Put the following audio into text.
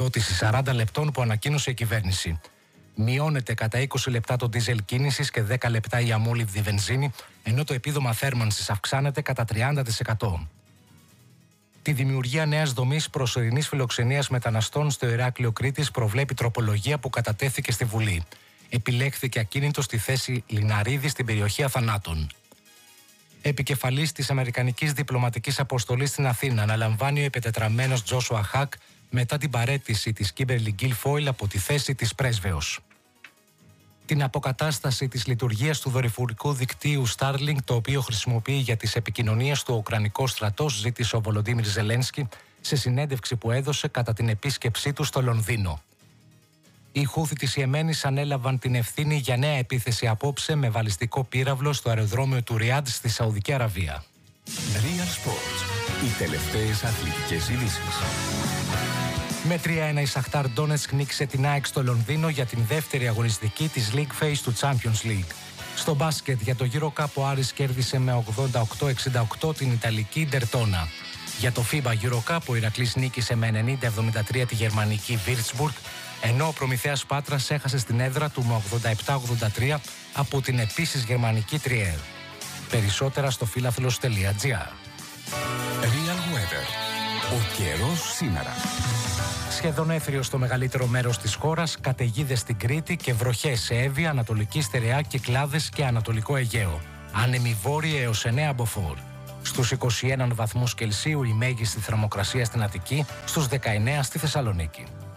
επιδότηση 40 λεπτών που ανακοίνωσε η κυβέρνηση. Μειώνεται κατά 20 λεπτά το ντίζελ κίνησης και 10 λεπτά η αμόλυβδη βενζίνη, ενώ το επίδομα θέρμανσης αυξάνεται κατά 30%. Τη δημιουργία νέας δομής προσωρινής φιλοξενίας μεταναστών στο Ηράκλειο Κρήτης προβλέπει τροπολογία που κατατέθηκε στη Βουλή. Επιλέχθηκε ακίνητο στη θέση Λιναρίδη στην περιοχή Αθανάτων. Επικεφαλής της Αμερικανικής Διπλωματικής Αποστολής στην Αθήνα αναλαμβάνει ο επετετραμένος Τζόσουα Χακ μετά την παραίτηση της Κίμπερλι Γκίλφοιλ από τη θέση της πρέσβεως. Την αποκατάσταση της λειτουργίας του δορυφορικού δικτύου Starlink, το οποίο χρησιμοποιεί για τις επικοινωνίες του Ουκρανικό στρατός, ζήτησε ο Βολοντίμιρ Ζελένσκι σε συνέντευξη που έδωσε κατά την επίσκεψή του στο Λονδίνο. Οι Χούθι της Ιεμένης ανέλαβαν την ευθύνη για νέα επίθεση απόψε με βαλιστικό πύραυλο στο αεροδρόμιο του Ριάντ στη Σαουδική Αραβία. Real Sports. Οι τελευταίες αθλητικές ειδήσεις. Με 3-1 η Σαχτάρ Ντόνετσκ νίκησε την ΑΕΚ στο Λονδίνο για την δεύτερη αγωνιστική της League Phase του Champions League. Στο μπάσκετ για το Euro Cup ο Άρης κέρδισε με 88-68 την Ιταλική Ντερτόνα. Για το FIBA Euro Cup ο Ηρακλής νίκησε με 90-73 τη γερμανική Würzburg, ενώ ο Προμηθέας Πάτρας έχασε στην έδρα του με 87-83 από την επίσης γερμανική Trier. Περισσότερα στο φιλαθλος.gr. Real Weather. Ο καιρός σήμερα. Σχεδόν έθριο στο μεγαλύτερο μέρος της χώρας, καταιγίδες στην Κρήτη και βροχές σε Εύβοια, Ανατολική Στερεά, Κυκλάδες και Ανατολικό Αιγαίο. Άνεμοι βόρειοι έως 9 μποφόρ. Στους 21 βαθμούς Κελσίου η μέγιστη θερμοκρασία στην Αττική, στους 19 στη Θεσσαλονίκη.